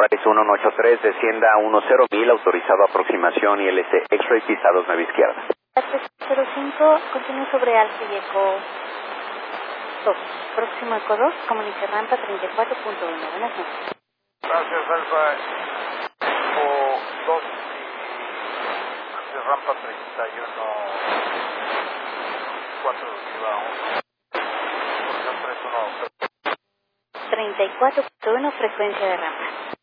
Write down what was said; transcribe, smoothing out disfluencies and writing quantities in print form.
Horizon 183, descienda a 10.000, autorizado aproximación y LC X-Ray, pisados 9 izquierda. 305, continúe sobre Alfa y Eco 2. Próximo Eco 2, comunique rampa 34.1. Buenas noches. Gracias, Alfa. Eco 2 y rampa 31, 4 arriba 1. 34.1, frecuencia de rampa.